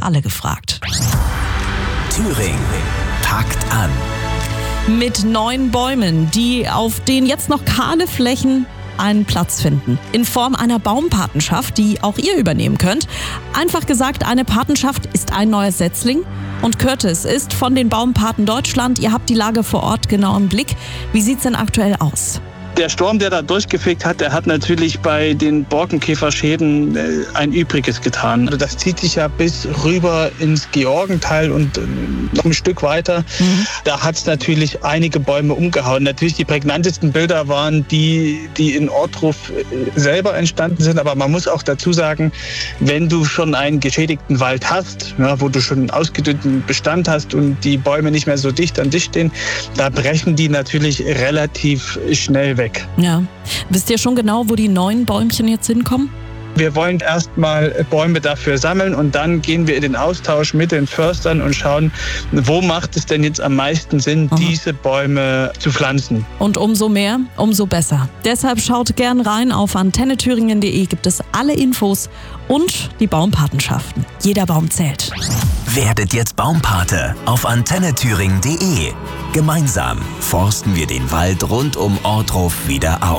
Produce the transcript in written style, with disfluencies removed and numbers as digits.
alle gefragt. Thüringen packt an. Mit 9 Bäumen, die auf den jetzt noch kahle Flächen einen Platz finden. In Form einer Baumpatenschaft, die auch ihr übernehmen könnt. Einfach gesagt, eine Patenschaft ist ein neuer Setzling. Und Curtis ist von den Baumpaten Deutschland. Ihr habt die Lage vor Ort genau im Blick. Wie sieht's denn aktuell aus? Der Sturm, der da durchgefegt hat, der hat natürlich bei den Borkenkäferschäden ein Übriges getan. Also das zieht sich ja bis rüber ins Georgental und noch ein Stück weiter. Da hat es natürlich einige Bäume umgehauen. Natürlich die prägnantesten Bilder waren die in Ortruf selber entstanden sind. Aber man muss auch dazu sagen, wenn du schon einen geschädigten Wald hast, ja, wo du schon einen ausgedünnten Bestand hast und die Bäume nicht mehr so dicht an dicht stehen, da brechen die natürlich relativ schnell weg. Ja. Wisst ihr schon genau, wo die 9 Bäumchen jetzt hinkommen? Wir wollen erstmal Bäume dafür sammeln und dann gehen wir in den Austausch mit den Förstern und schauen, wo macht es denn jetzt am meisten Sinn, diese Bäume zu pflanzen. Und umso mehr, umso besser. Deshalb schaut gern rein auf antennethüringen.de, gibt es alle Infos und die Baumpatenschaften. Jeder Baum zählt. Werdet jetzt Baumpate auf antennethüringen.de. Gemeinsam forsten wir den Wald rund um Ortruf wieder auf.